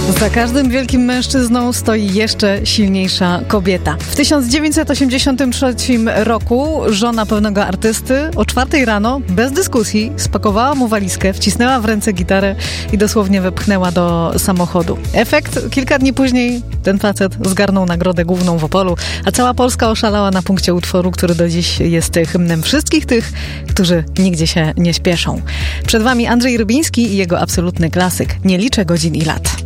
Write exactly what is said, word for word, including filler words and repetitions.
Za każdym wielkim mężczyzną stoi jeszcze silniejsza kobieta. W tysiąc dziewięćset osiemdziesiątym trzecim roku żona pewnego artysty o czwartej rano, bez dyskusji, spakowała mu walizkę, wcisnęła w ręce gitarę i dosłownie wepchnęła do samochodu. Efekt? Kilka dni później ten facet zgarnął nagrodę główną w Opolu, a cała Polska oszalała na punkcie utworu, który do dziś jest hymnem wszystkich tych, którzy nigdzie się nie śpieszą. Przed wami Andrzej Rybiński i jego absolutny klasyk. Nie liczę godzin i lat.